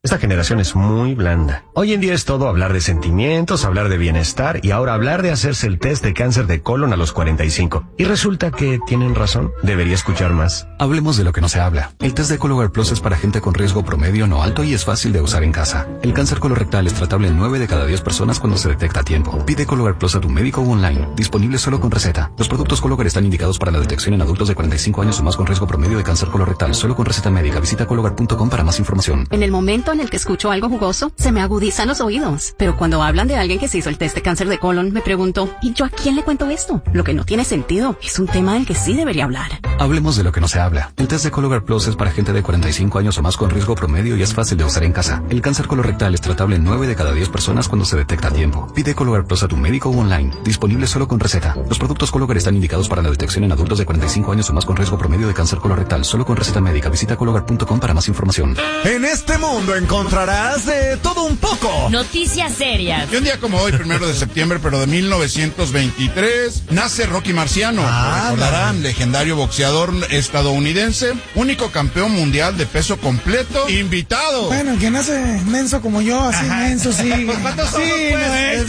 Esta generación es muy blanda. Hoy en día es todo hablar de sentimientos, hablar de bienestar y ahora hablar de hacerse el test de cáncer de colon a los 45. Y resulta que tienen razón. Debería escuchar más. Hablemos de lo que no se habla. El test de Cologuard Plus es para gente con riesgo promedio no alto y es fácil de usar en casa. El cáncer colorectal es tratable en 9 de cada 10 personas cuando se detecta a tiempo. Pide Cologuard Plus a tu médico o online. Disponible solo con receta. Los productos Cologuard están indicados para la detección en adultos de 45 años o más con riesgo promedio de cáncer colorectal. Solo con receta médica. Visita Cologuard.com para más información. En el momento en el que escucho algo jugoso, se me agudizan los oídos. Pero cuando hablan de alguien que se hizo el test de cáncer de colon, me pregunto, ¿y yo a quién le cuento esto? Lo que no tiene sentido. Es un tema del que sí debería hablar. Hablemos de lo que no se habla. El test de Cologuard Plus es para gente de 45 años o más con riesgo promedio y es fácil de usar en casa. El cáncer colorectal es tratable en 9 de cada 10 personas cuando se detecta a tiempo. Pide Cologuard Plus a tu médico o online. Disponible solo con receta. Los productos Cologuard están indicados para la detección en adultos de 45 años o más con riesgo promedio de cáncer colorectal. Solo con receta médica. Visita Cologuard.com para más información. En este mundo encontrarás de todo un poco. Noticias serias. Y un día como hoy, 1 de septiembre, pero de 1923, nace Rocky Marciano. Lo recordarán, legendario boxeador estadounidense, único campeón mundial de peso completo, invitado. Bueno, que nace menso como yo, así menso, sí. Pues ¿cuántos somos, sí, pues? no es.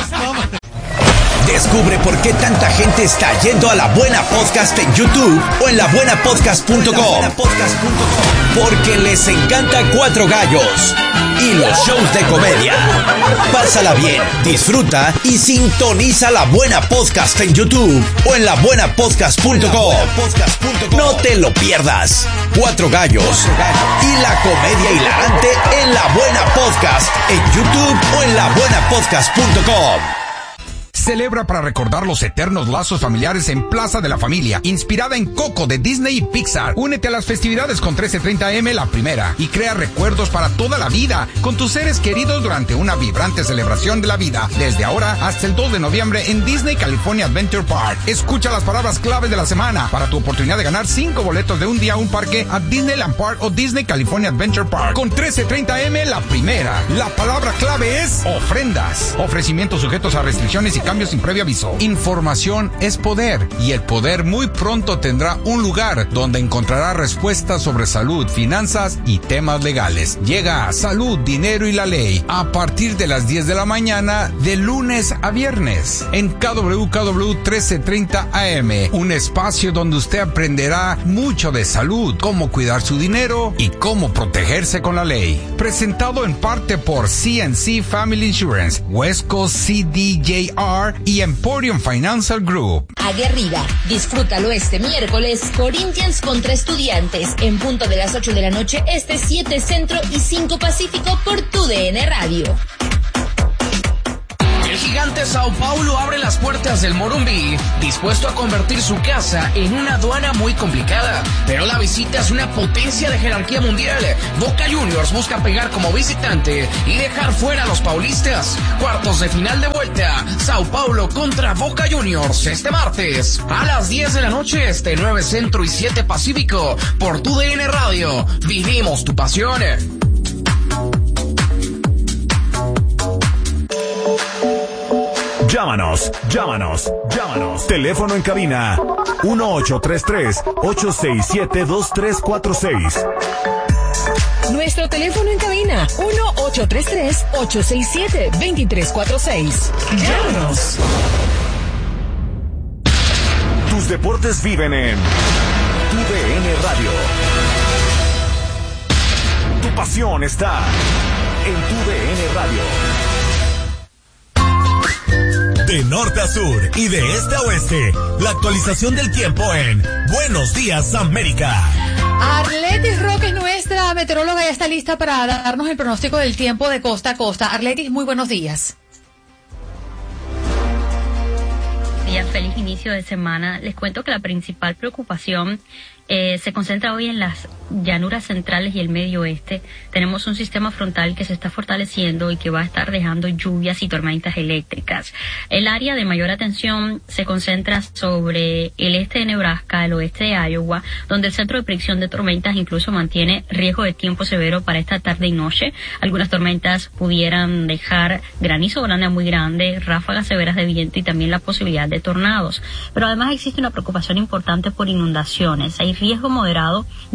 Descubre por qué tanta gente está yendo a La Buena Podcast en YouTube o en labuenapodcast.com. Porque les encanta Cuatro Gallos y los shows de comedia. Pásala bien, disfruta y sintoniza La Buena Podcast en YouTube o en labuenapodcast.com. No te lo pierdas. Cuatro Gallos y la comedia hilarante en La Buena Podcast en YouTube o en labuenapodcast.com. Celebra para recordar los eternos lazos familiares en Plaza de la Familia, inspirada en Coco de Disney y Pixar. Únete a las festividades con 1330M La Primera y crea recuerdos para toda la vida con tus seres queridos durante una vibrante celebración de la vida desde ahora hasta el 2 de noviembre en Disney California Adventure Park. Escucha las palabras claves de la semana para tu oportunidad de ganar 5 boletos de un día a un parque a Disneyland Park o Disney California Adventure Park. Con 1330M La Primera, la palabra clave es ofrendas. Ofrecimientos sujetos a restricciones y cambios sin previo aviso. Información es poder y el poder muy pronto tendrá un lugar donde encontrará respuestas sobre salud, finanzas y temas legales. Llega a Salud, Dinero y la Ley a partir de las 10 de la mañana de lunes a viernes en KWKW 1330 AM. Un espacio donde usted aprenderá mucho de salud, cómo cuidar su dinero y cómo protegerse con la ley. Presentado en parte por CNC Family Insurance, West Coast CDJR y Emporium Financial Group. Aguerrida, disfrútalo este miércoles. Corinthians contra Estudiantes, en punto de las 8 de la noche, 7 Centro y 5 Pacífico por TUDN Radio. El gigante Sao Paulo abre las puertas del Morumbi, dispuesto a convertir su casa en una aduana muy complicada. Pero la visita es una potencia de jerarquía mundial. Boca Juniors busca pegar como visitante y dejar fuera a los paulistas. Cuartos de final de vuelta, Sao Paulo contra Boca Juniors este martes a las 10 de la noche 9 Centro y 7 Pacífico por TUDN Radio. Vivimos tu pasión. Llámanos. Teléfono en cabina 1833-867-2346. Nuestro teléfono en cabina 1833-867-2346. Llámanos. Tus deportes viven en TUDN Radio. Tu pasión está en TUDN Radio. De norte a sur y de este a oeste, la actualización del tiempo en Buenos Días América. Arletis Roque, nuestra meteoróloga, ya está lista para darnos el pronóstico del tiempo de costa a costa. Arletis, muy buenos días. Feliz inicio de semana. Les cuento que la principal preocupación se concentra hoy en las llanuras centrales y el medio oeste. Tenemos un sistema frontal que se está fortaleciendo y que va a estar dejando lluvias y tormentas eléctricas. El área de mayor atención se concentra sobre el este de Nebraska, el oeste de Iowa, donde el centro de predicción de tormentas incluso mantiene riesgo de tiempo severo para esta tarde y noche. Algunas tormentas pudieran dejar granizo grande a muy grande, ráfagas severas de viento y también la posibilidad de tornados. Pero además existe una preocupación importante por inundaciones. Hay riesgo moderado de lluvia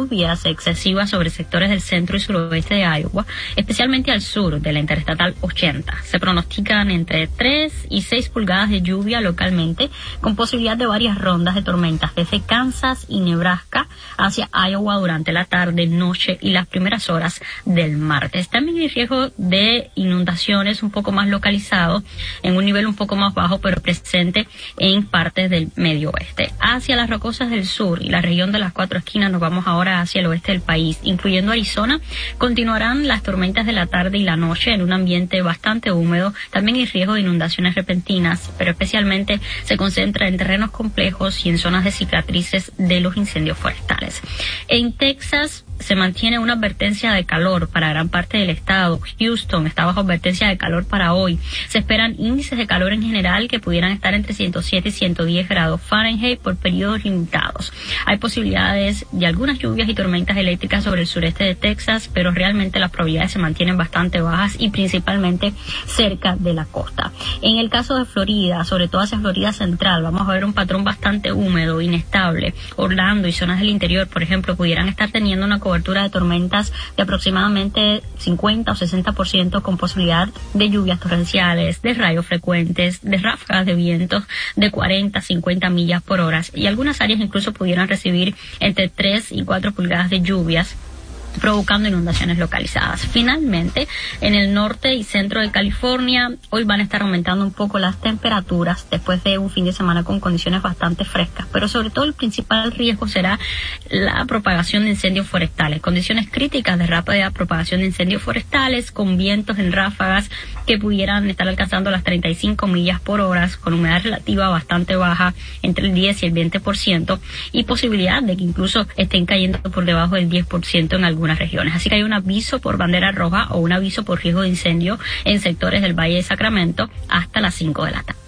lluvias excesivas sobre sectores del centro y suroeste de Iowa, especialmente al sur de la Interestatal 80. Se pronostican entre 3 y 6 pulgadas de lluvia localmente, con posibilidad de varias rondas de tormentas desde Kansas y Nebraska hacia Iowa durante la tarde, noche y las primeras horas del martes. También hay riesgo de inundaciones un poco más localizado, en un nivel un poco más bajo, pero presente en partes del medio oeste. Hacia las rocosas del sur y la región de las Cuatro Esquinas, nos vamos ahora hacia el oeste del país, incluyendo Arizona. Continuarán las tormentas de la tarde y la noche en un ambiente bastante húmedo. También hay riesgo de inundaciones repentinas, pero especialmente se concentra en terrenos complejos y en zonas de cicatrices de los incendios forestales. En Texas se mantiene una advertencia de calor para gran parte del estado. Houston está bajo advertencia de calor para hoy. Se esperan índices de calor en general que pudieran estar entre 107 y 110 grados Fahrenheit por periodos limitados. Hay posibilidades de algunas lluvias y tormentas eléctricas sobre el sureste de Texas, pero realmente las probabilidades se mantienen bastante bajas y principalmente cerca de la costa. En el caso de Florida, sobre todo hacia Florida Central, vamos a ver un patrón bastante húmedo, inestable. Orlando y zonas del interior, por ejemplo, pudieran estar teniendo una cobertura de tormentas de aproximadamente 50 o 60%, con posibilidad de lluvias torrenciales, de rayos frecuentes, de ráfagas de vientos de 40 a 50 millas por hora, y algunas áreas incluso pudieran recibir entre 3 y 4 pulgadas de lluvias, provocando inundaciones localizadas. Finalmente, en el norte y centro de California, hoy van a estar aumentando un poco las temperaturas después de un fin de semana con condiciones bastante frescas, pero sobre todo el principal riesgo será la propagación de incendios forestales, condiciones críticas de rápida propagación de incendios forestales, con vientos en ráfagas que pudieran estar alcanzando las 35 millas por hora, con humedad relativa bastante baja, entre el 10 y el 20%, y posibilidad de que incluso estén cayendo por debajo del 10% en algunas regiones. Así que hay un aviso por bandera roja o un aviso por riesgo de incendio en sectores del Valle de Sacramento hasta las 5 de la tarde.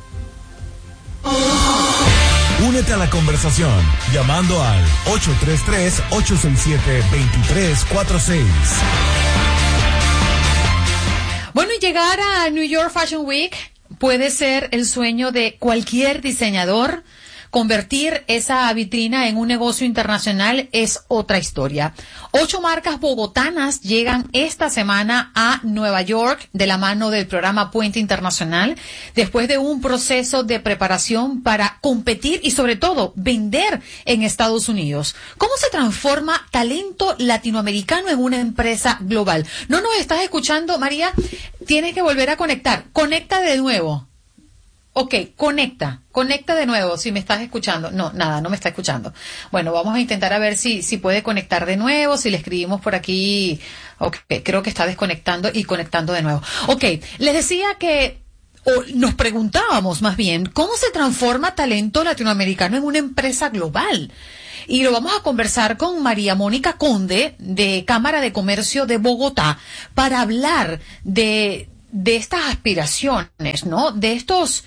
Únete a la conversación llamando al 833-867-2346. Bueno, y llegar a New York Fashion Week puede ser el sueño de cualquier diseñador. Convertir esa vitrina en un negocio internacional es otra historia. 8 marcas bogotanas llegan esta semana a Nueva York de la mano del programa Puente Internacional, después de un proceso de preparación para competir y sobre todo vender en Estados Unidos. ¿Cómo se transforma talento latinoamericano en una empresa global? ¿No nos estás escuchando, María? Tienes que volver a conectar. Conecta de nuevo. Ok, conecta de nuevo, si me estás escuchando. No, nada, no me está escuchando. Bueno, vamos a intentar a ver si puede conectar de nuevo, si le escribimos por aquí. Ok, creo que está desconectando y conectando de nuevo. Ok, les decía que, o nos preguntábamos más bien, ¿cómo se transforma talento latinoamericano en una empresa global? Y lo vamos a conversar con María Mónica Conde, de Cámara de Comercio de Bogotá, para hablar de estas aspiraciones, ¿no? De estos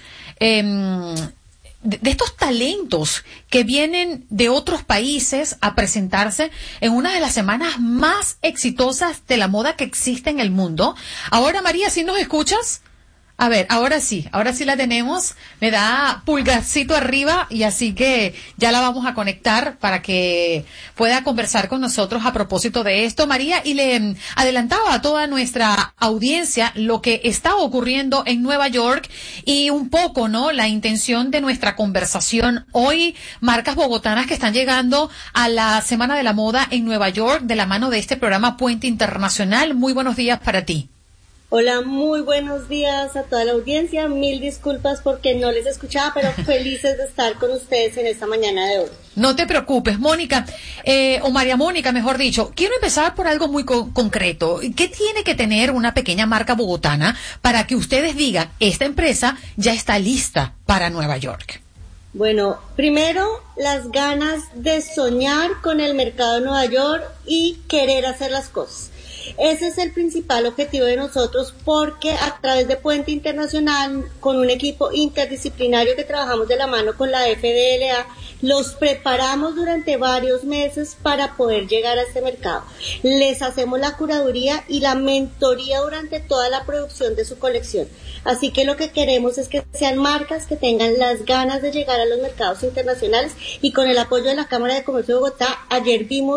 talentos que vienen de otros países a presentarse en una de las semanas más exitosas de la moda que existe en el mundo. Ahora, María, ¿sí nos escuchas? A ver, ahora sí la tenemos. Me da pulgarcito arriba y así que ya la vamos a conectar para que pueda conversar con nosotros a propósito de esto, María. Y le adelantaba a toda nuestra audiencia lo que está ocurriendo en Nueva York y un poco, ¿no?, la intención de nuestra conversación hoy. Marcas bogotanas que están llegando a la Semana de la Moda en Nueva York de la mano de este programa Puente Internacional. Muy buenos días para ti. Hola, muy buenos días a toda la audiencia. Mil disculpas porque no les escuchaba, pero felices de estar con ustedes en esta mañana de hoy. No te preocupes, Mónica, o María Mónica, mejor dicho. Quiero empezar por algo muy concreto. ¿Qué tiene que tener una pequeña marca bogotana para que ustedes digan, esta empresa ya está lista para Nueva York? Bueno, primero, las ganas de soñar con el mercado de Nueva York y querer hacer las cosas. Ese es el principal objetivo de nosotros, porque a través de Puente Internacional, con un equipo interdisciplinario que trabajamos de la mano con la FDLA, los preparamos durante varios meses para poder llegar a este mercado. Les hacemos la curaduría y la mentoría durante toda la producción de su colección. Así que lo que queremos es que sean marcas que tengan las ganas de llegar a los mercados internacionales, y con el apoyo de la Cámara de Comercio de Bogotá, ayer vimos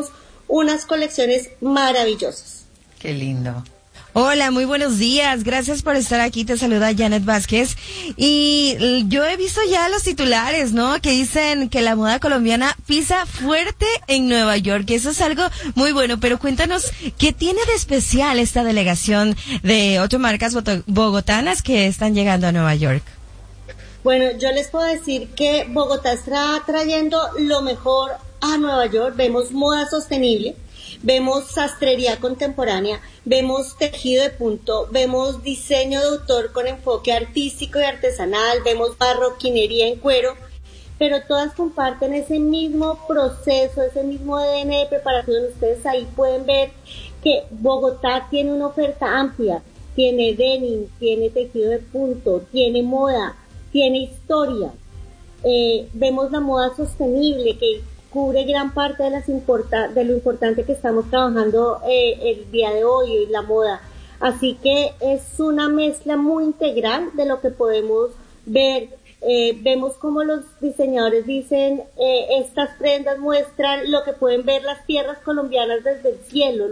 unas colecciones maravillosas. Qué lindo. Hola, muy buenos días. Gracias por estar aquí. Te saluda Janet Vázquez. Y yo he visto ya los titulares, ¿no? Que dicen que la moda colombiana pisa fuerte en Nueva York. Y eso es algo muy bueno. Pero cuéntanos, ¿qué tiene de especial esta delegación de 8 marcas bogotanas que están llegando a Nueva York? Bueno, yo les puedo decir que Bogotá está trayendo lo mejor a Nueva York. Vemos moda sostenible. Vemos sastrería contemporánea, vemos tejido de punto, vemos diseño de autor con enfoque artístico y artesanal, vemos marroquinería en cuero, pero todas comparten ese mismo proceso, ese mismo ADN de preparación. Ustedes ahí pueden ver que Bogotá tiene una oferta amplia, tiene denim, tiene tejido de punto, tiene moda, tiene historia. Vemos la moda sostenible que cubre gran parte de lo importante que estamos trabajando el día de hoy, la moda. Así que es una mezcla muy integral de lo que podemos ver. Vemos como los diseñadores dicen, estas prendas muestran lo que pueden ver las tierras colombianas desde el cielo.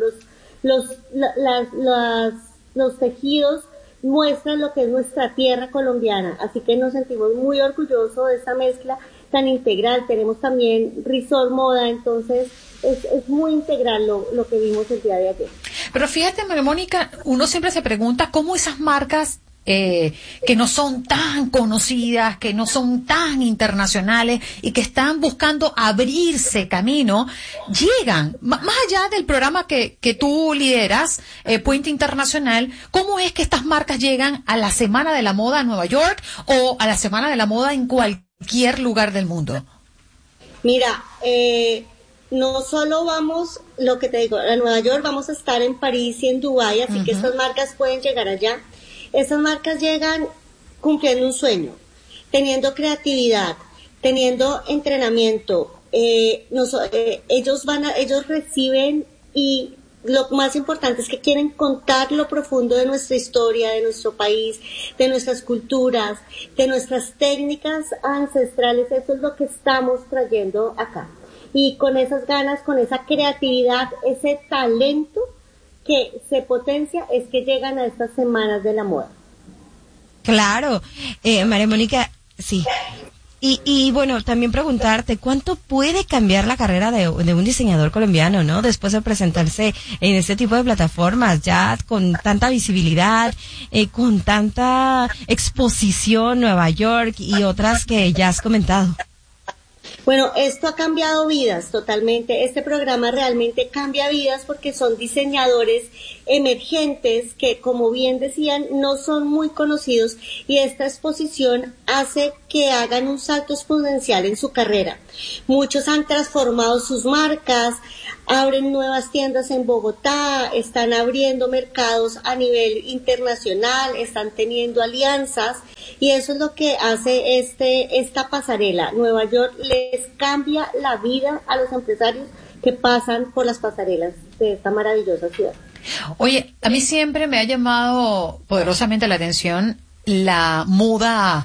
Los tejidos muestran lo que es nuestra tierra colombiana. Así que nos sentimos muy orgullosos de esta mezcla tan integral. Tenemos también Resort Moda, entonces es muy integral lo que vimos el día de ayer. Pero fíjate, María Mónica, uno siempre se pregunta cómo esas marcas que no son tan conocidas, que no son tan internacionales y que están buscando abrirse camino, llegan, más allá del programa que tú lideras, Puente Internacional. ¿Cómo es que estas marcas llegan a la Semana de la Moda en Nueva York o a la Semana de la Moda en cualquier lugar del mundo? Mira, no solo vamos, lo que te digo, a Nueva York, vamos a estar en París y en Dubái, así que estas marcas pueden llegar allá. Estas marcas llegan cumpliendo un sueño, teniendo creatividad, teniendo entrenamiento. Ellos reciben, y lo más importante es que quieren contar lo profundo de nuestra historia, de nuestro país, de nuestras culturas, de nuestras técnicas ancestrales. Eso es lo que estamos trayendo acá. Y con esas ganas, con esa creatividad, ese talento que se potencia, es que llegan a estas semanas de la moda. Claro, María Mónica, sí. Y bueno, también preguntarte, ¿cuánto puede cambiar la carrera de un diseñador colombiano, ¿no? Después de presentarse en este tipo de plataformas, ya con tanta visibilidad, con tanta exposición, Nueva York y otras que ya has comentado. Bueno, esto ha cambiado vidas totalmente. Este programa realmente cambia vidas porque son diseñadores emergentes que, como bien decían, no son muy conocidos, y esta exposición hace que hagan un salto exponencial en su carrera. Muchos han transformado sus marcas, abren nuevas tiendas en Bogotá, están abriendo mercados a nivel internacional, están teniendo alianzas, y eso es lo que hace esta pasarela. Nueva York les cambia la vida a los empresarios que pasan por las pasarelas de esta maravillosa ciudad. Oye, a mí siempre me ha llamado poderosamente la atención la moda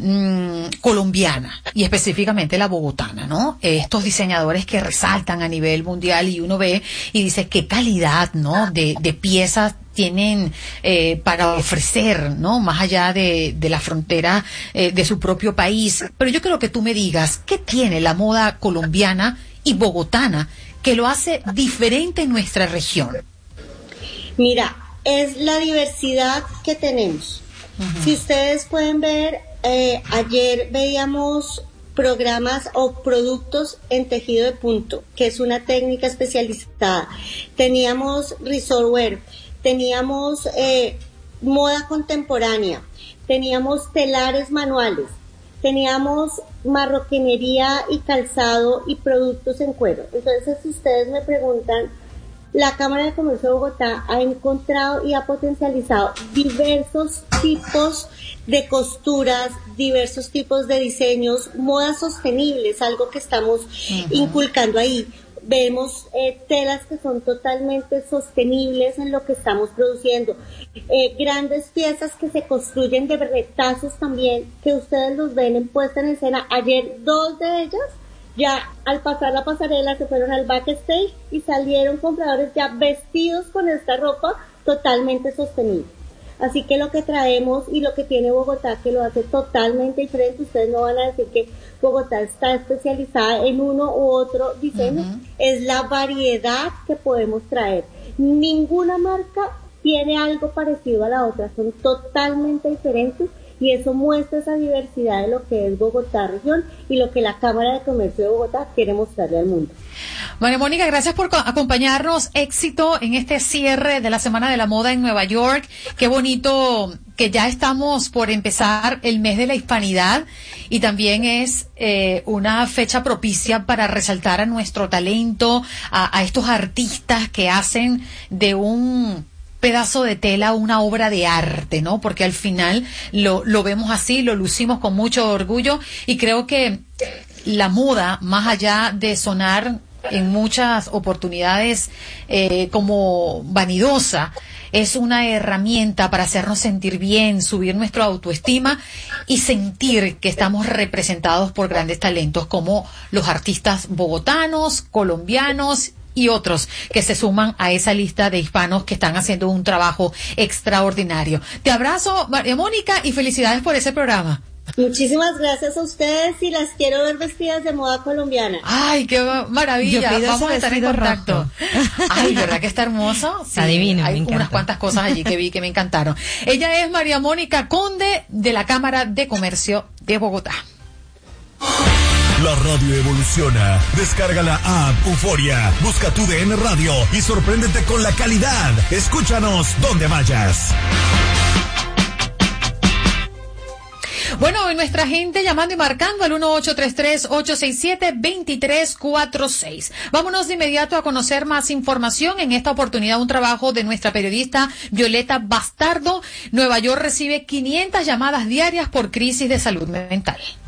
colombiana y específicamente la bogotana, ¿no? Estos diseñadores que resaltan a nivel mundial, y uno ve y dice qué calidad, ¿no? De piezas tienen para ofrecer, ¿no? Más allá de la frontera de su propio país. Pero yo quiero que tú me digas, ¿qué tiene la moda colombiana y bogotana que lo hace diferente en nuestra región? Mira, es la diversidad que tenemos. Uh-huh. Si ustedes pueden ver, ayer veíamos programas o productos en tejido de punto, que es una técnica especializada. Teníamos resort wear, teníamos moda contemporánea, teníamos telares manuales, teníamos marroquinería y calzado y productos en cuero. Entonces, si ustedes me preguntan, la Cámara de Comercio de Bogotá ha encontrado y ha potencializado diversos tipos de costuras, diversos tipos de diseños, moda sostenible, es algo que estamos inculcando ahí. Vemos telas que son totalmente sostenibles en lo que estamos produciendo, grandes piezas que se construyen de retazos también, que ustedes los ven en puesta en escena. Ayer 2 de ellas Ya al pasar la pasarela se fueron al backstage y salieron compradores ya vestidos con esta ropa totalmente sostenible. Así que lo que traemos y lo que tiene Bogotá, que lo hace totalmente diferente, ustedes no van a decir que Bogotá está especializada en uno u otro diseño, es la variedad que podemos traer. Ninguna marca tiene algo parecido a la otra, son totalmente diferentes y eso muestra esa diversidad de lo que es Bogotá región y lo que la Cámara de Comercio de Bogotá quiere mostrarle al mundo. María Mónica, gracias por acompañarnos. Éxito en este cierre de la Semana de la Moda en Nueva York. Qué bonito que ya estamos por empezar el mes de la hispanidad y también es una fecha propicia para resaltar a nuestro talento, a estos artistas que hacen de un pedazo de tela una obra de arte, ¿no? Porque al final lo vemos así, lo lucimos con mucho orgullo y creo que la moda, más allá de sonar en muchas oportunidades como vanidosa, es una herramienta para hacernos sentir bien, subir nuestra autoestima y sentir que estamos representados por grandes talentos como los artistas bogotanos, colombianos y otros que se suman a esa lista de hispanos que están haciendo un trabajo extraordinario. Te abrazo, María Mónica, y felicidades por ese programa. Muchísimas gracias a ustedes y las quiero ver vestidas de moda colombiana. Ay, qué maravilla. Vamos a estar en contacto. Ay, ¿verdad que está hermoso? Sí, está divino, hay unas cuantas cosas allí que vi que me encantaron. Ella es María Mónica Conde de la Cámara de Comercio de Bogotá. La radio evoluciona. Descarga la app Euforia. Busca tu DN Radio y sorpréndete con la calidad. Escúchanos donde vayas. Bueno, nuestra gente llamando y marcando al 1833-867-2346. Vámonos de inmediato a conocer más información. En esta oportunidad, un trabajo de nuestra periodista Violeta Bastardo. Nueva York recibe 500 llamadas diarias por crisis de salud mental.